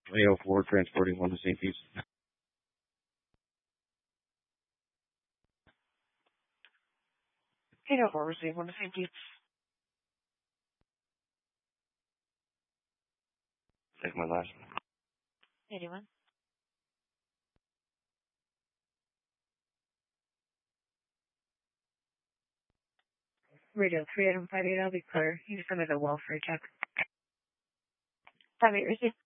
AO4 transporting 1 to St. Pete. 804, receive 1 to St. Pete. Take my last. 81. Radio 3 Item 58, I'll be clear. You just submitted a welfare check. 58, receive.